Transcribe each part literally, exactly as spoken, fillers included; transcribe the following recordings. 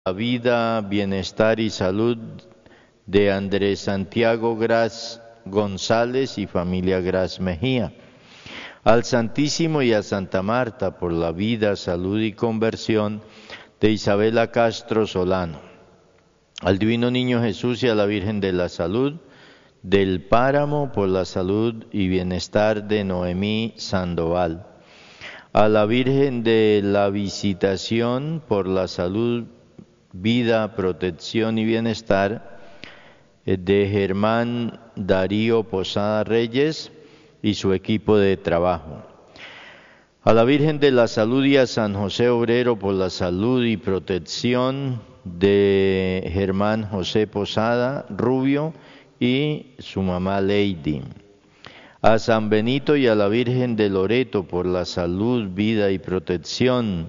La vida, bienestar y salud de Andrés Santiago Gras González y familia Gras Mejía. Al Santísimo y a Santa Marta por la vida, salud y conversión de Isabela Castro Solano. Al Divino Niño Jesús y a la Virgen de la Salud del Páramo por la salud y bienestar de Noemí Sandoval. A la Virgen de la Visitación por la salud, vida, protección y bienestar de Germán Darío Posada Reyes y su equipo de trabajo. A la Virgen de la Salud y a San José Obrero por la salud y protección de Germán José Posada Rubio y su mamá Lady. A San Benito y a la Virgen de Loreto por la salud, vida y protección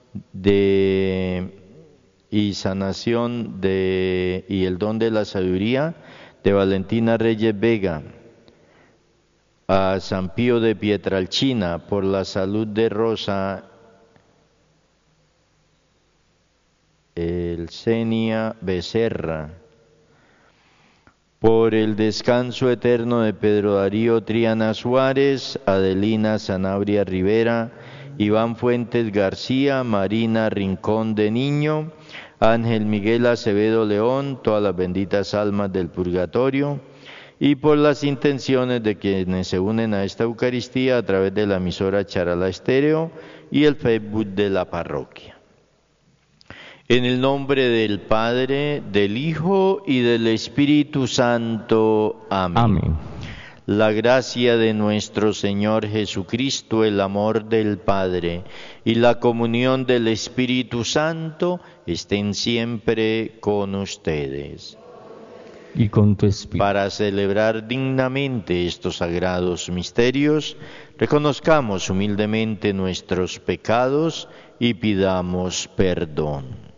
de y sanación de y el don de la sabiduría de Valentina Reyes Vega. A San Pío de Pietralcina por la salud de Rosa Elsenia Becerra, por el descanso eterno de Pedro Darío Triana Suárez, Adelina Sanabria Rivera, Iván Fuentes García, Marina Rincón de Niño, Ángel Miguel Acevedo León, todas las benditas almas del purgatorio, y por las intenciones de quienes se unen a esta Eucaristía a través de la emisora Charalá Estéreo y el Facebook de la parroquia. En el nombre del Padre, del Hijo y del Espíritu Santo. Amén. Amén. La gracia de nuestro Señor Jesucristo, el amor del Padre y la comunión del Espíritu Santo estén siempre con ustedes. Y con tu espíritu. Para celebrar dignamente estos sagrados misterios, reconozcamos humildemente nuestros pecados y pidamos perdón.